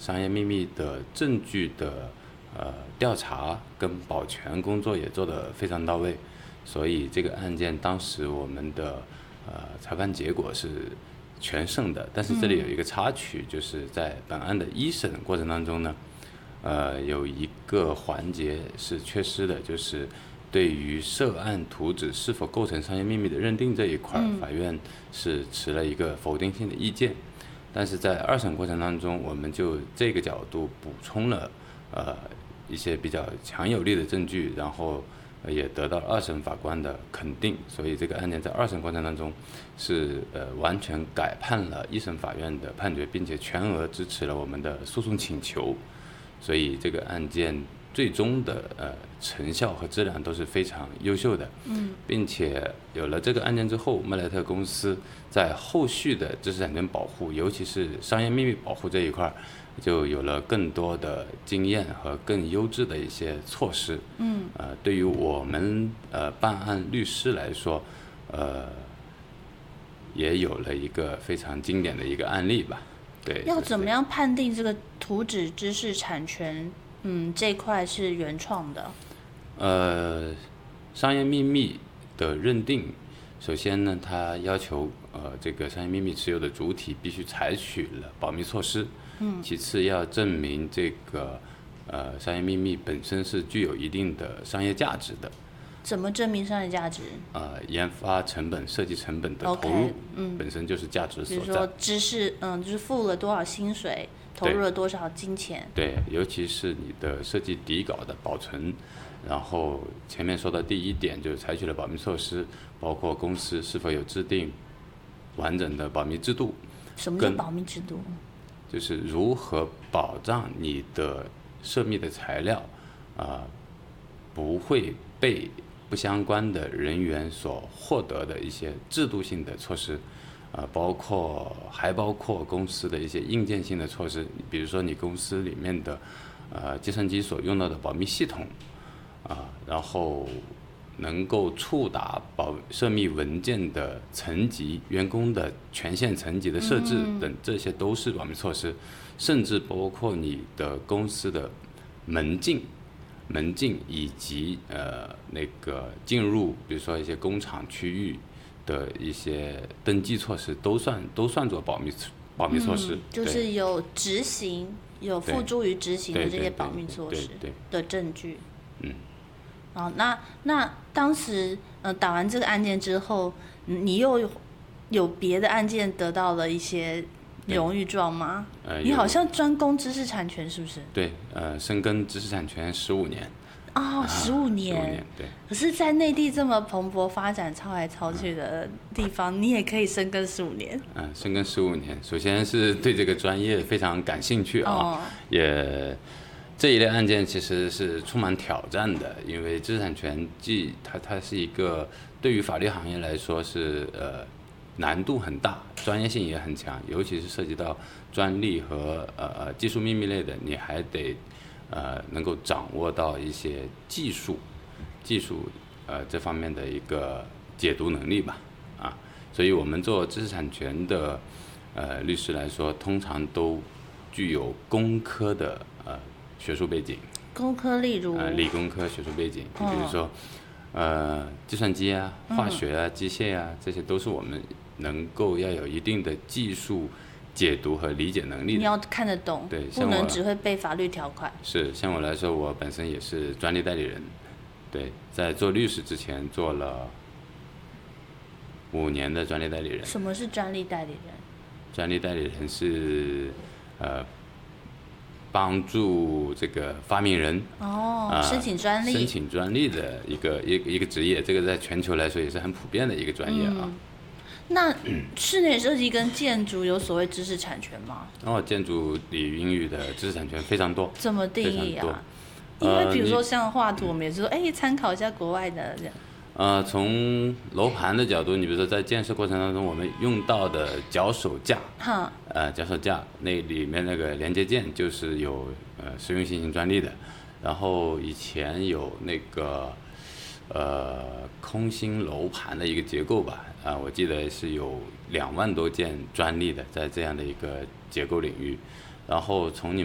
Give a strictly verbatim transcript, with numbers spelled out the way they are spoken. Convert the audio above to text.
商业秘密的证据的呃调查跟保全工作也做得非常到位，所以这个案件当时我们的呃裁判结果是全胜的。但是这里有一个插曲，就是在本案的一审过程当中呢，呃有一个环节是缺失的，就是对于涉案图纸是否构成商业秘密的认定这一块，法院是持了一个否定性的意见。但是在二审过程当中，我们就这个角度补充了呃一些比较强有力的证据，然后也得到二审法官的肯定，所以这个案件在二审过程当中是呃完全改判了一审法院的判决，并且全额支持了我们的诉讼请求，所以这个案件最终的呃成效和质量都是非常优秀的，嗯，并且有了这个案件之后，麦莱特公司在后续的知识产权保护，尤其是商业秘密保护这一块，就有了更多的经验和更优质的一些措施，嗯，呃，对于我们呃办案律师来说，呃，也有了一个非常经典的一个案例吧，对。 要怎么样判定这个图纸知识产权？嗯，这块是原创的。 呃，商业秘密的认定，首先呢，它要求呃这个商业秘密持有的主体必须采取了保密措施。嗯。其次要证明这个呃商业秘密本身是具有一定的商业价值的。 怎么证明商业价值？ 呃，研发成本、设计成本的投入， okay, 嗯， 本身就是价值所在。 比如说知识，嗯，就是付了多少薪水，投入了多少金钱。 对，尤其是你的设计底稿的保存，然后前面说的第一点就是采取了保密措施，包括公司是否有制定完整的保密制度。 什么叫保密制度？ 就是如何保障你的涉密的材料啊、呃、不会被不相关的人员所获得的一些制度性的措施，呃，包括还包括公司的一些硬件性的措施，比如说你公司里面的呃计算机所用到的保密系统，啊、呃，然后能够触达保涉密文件的层级、员工的权限层级的设置等，这些都是保密措施，甚至包括你的公司的门禁。门禁以及呃那个进入，比如说一些工厂区域的一些登记措施，都算都算作保密保密措施、嗯， 就是有执行有付诸于执行的这些保密措施的证据。 嗯， 好，那那当时呃打完这个案件之后，你又有有别的案件得到了一些荣誉状吗？呃，你好像专攻知识产权，是不是？ 对，呃，深耕知识产权十五年。 哦，十五年。 十五年，对。 可是，在内地这么蓬勃发展、抄来抄去的地方，嗯、你也可以深耕十五年。 嗯、呃，深耕十五年，首先是对这个专业非常感兴趣啊，哦、也这一类案件其实是充满挑战的，因为知识产权既它它是一个对于法律行业来说是呃。难度很大，专业性也很强，尤其是涉及到专利和呃技术秘密类的，你还得呃能够掌握到一些技术技术呃这方面的一个解读能力吧，啊，所以我们做知识产权的呃律师来说，通常都具有工科的呃学术背景。 工科例如？ 呃，理工科学术背景，比如说。哦呃，计算机啊、化学啊、机械啊，这些都是我们能够要有一定的技术解读和理解能力的。 你要看得懂， 对， 不能只会背法律条款。 是，像我来说，我本身也是专利代理人，对，在做律师之前做了五年的专利代理人。 什么是专利代理人？ 专利代理人是呃。帮助这个发明人哦、呃、申请专利， 申请专利的一个一个一个职业，这个在全球来说也是很普遍的一个专业啊。 嗯、那室内设计跟建筑有所谓知识产权吗？ 哦，建筑领域的知识产权非常多。 怎么定义啊？因为比如说像画图，我们也是说，哎、呃，参考一下国外的这样。 呃，从楼盘的角度，你比如说在建设过程当中，我们用到的脚手架，呃，脚手架那里面那个连接件就是有呃实用新型专利的，然后以前有那个呃空心楼盘的一个结构吧，啊、呃，我记得是有两万多件专利的，在这样的一个结构领域，然后从你